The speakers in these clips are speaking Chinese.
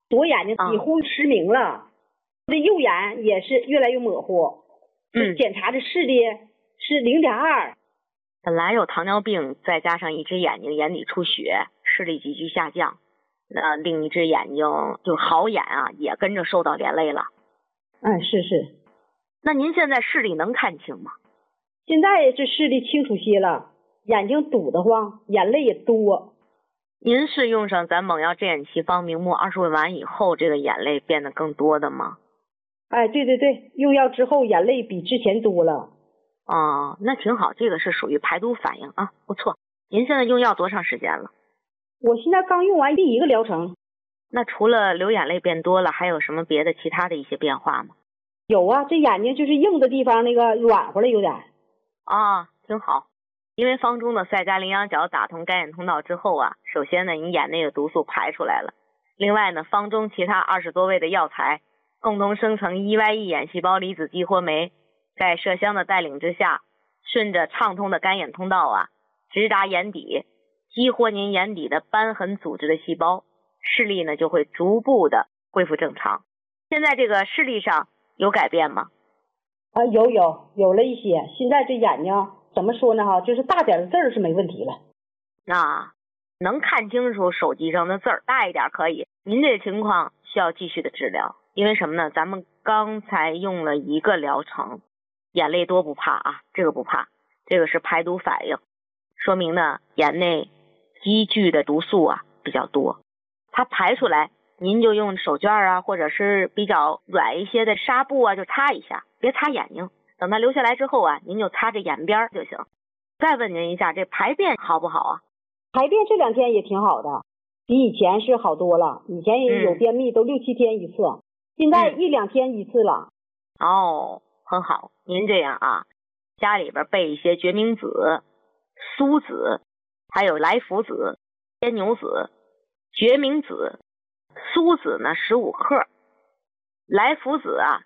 左眼睛几乎失明了，这右眼也是越来越模糊。检查的视力是0.2。 本来有糖尿病，再加上一只眼睛眼底出血，视力急剧下降，那另一只眼睛就好眼啊，也跟着受到连累了。 是。 那您现在视力能看清吗？ 现在这视力清楚些了，眼睛堵得慌，眼泪也多。 您是用上咱猛药治眼奇方明目20味丸以后，这个眼泪变得更多的吗？ 对，用药之后眼泪比之前多了。 那挺好，这个是属于排毒反应啊，不错。您现在用药多长时间了？ 我现在刚用完第1个疗程。 那除了流眼泪变多了，还有什么别的其他的一些变化吗？ 有啊，这眼睛就是硬的地方那个软和了有点。 挺好。因为方中的赛加羚羊角打通干眼通道之后啊，首先呢，你眼内的毒素排出来了。另外呢，方中其他20多味的药材共同生成EYE眼细胞离子激活酶，在麝香的带领之下，顺着畅通的干眼通道啊，直达眼底，激活您眼底的瘢痕组织的细胞，视力呢就会逐步的恢复正常。现在这个视力上有改变吗？ 有了一些。现在这眼睛怎么说呢就是大点的字儿是没问题了。 能看清楚手机上的字儿，大一点可以。您这个情况需要继续的治疗，因为什么呢？咱们刚才用了1个疗程，眼泪多不怕啊，这个不怕，这个是排毒反应，说明呢眼内积聚的毒素啊比较多，它排出来，您就用手绢啊，或者是比较软一些的纱布啊，就擦一下，别擦眼睛。等它流下来之后啊，您就擦着眼边就行。再问您一下，这排便好不好啊？ 排便这2天也挺好的，比以前是好多了。以前也有便秘，都6、7天一次，现在1、2天一次了。 很好。您这样啊，家里边备一些决明子、苏子，还有来福子、牵牛子。决明子、苏子呢15克，来福子啊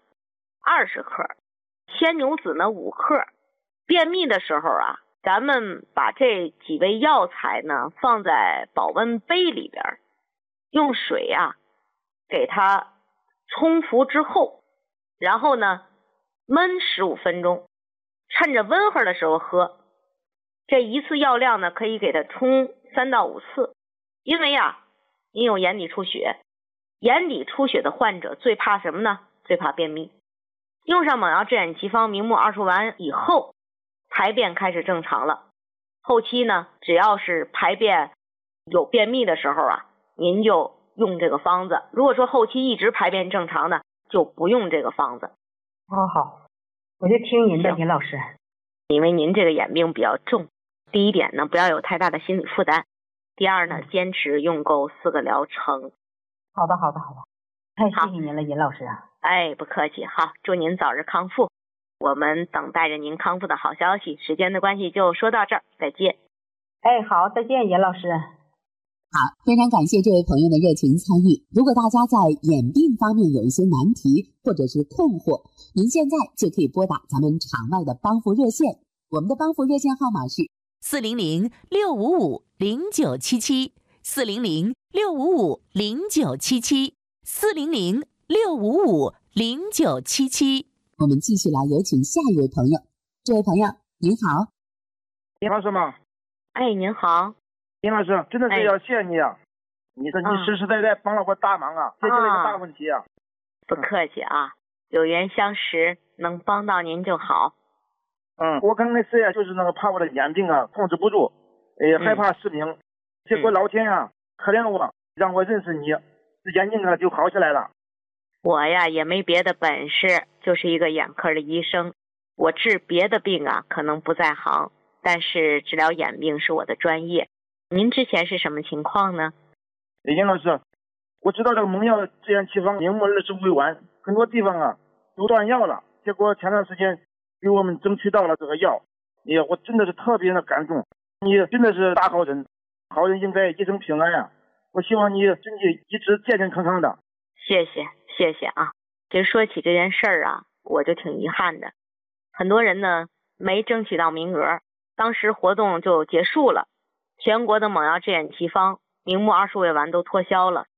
20克，牵牛子呢5克。便秘的时候啊，咱们把这几味药材呢放在保温杯里边，用水啊给它冲服之后，然后呢焖15分钟，趁着温和的时候喝。这一次药量呢可以给它冲3到5次。因为您有眼底出血，眼底出血的患者最怕什么呢？最怕便秘。用上猛药治眼奇方明目20味丸以后，排便开始正常了。后期呢，只要是排便有便秘的时候啊，您就用这个方子。如果说后期一直排便正常呢，就不用这个方子。 好，我就听您的，尹老师。 因为您这个眼病比较重，第一点呢，不要有太大的心理负担。第二呢，坚持用够4个疗程。 好的，太谢谢您了，尹老师。 不客气。好，祝您早日康复。我们等待着您康复的好消息。时间的关系就说到这儿，再见。 好，再见，尹老师。 好，非常感谢这位朋友的热情参与。如果大家在眼病方面有一些难题或者是困惑，您现在就可以拨打咱们场外的帮扶热线，我们的帮扶热线号码是 400-655-0977，400-655-0977。 我们继续来有请下一位朋友。这位朋友您好。 林老师吗？ 您好。 林老师，真的是要谢谢你啊！你实实在在帮了我大忙啊，解决了一个大问题啊！ 不客气啊，有缘相识，能帮到您就好。 我刚开始就是怕我的眼病控制不住，害怕失明，结果老天可怜我，让我认识你，眼睛就好起来了。 我也没别的本事，就是一个眼科的医生。我治别的病可能不在行，但是治疗眼病是我的专业。您之前是什么情况呢？ 尹老师，我知道这个猛药治眼奇方明目20味丸，很多地方都断药了，结果前段时间给我们争取到了这个药，我真的是特别的感动。你真的是大好人，好人应该一生平安我希望你身体一直健健康康的。 谢谢啊。这说起这件事儿我就挺遗憾的。很多人呢没争取到名额，当时活动就结束了，全国的猛药治眼奇方明目20味丸都脱销了。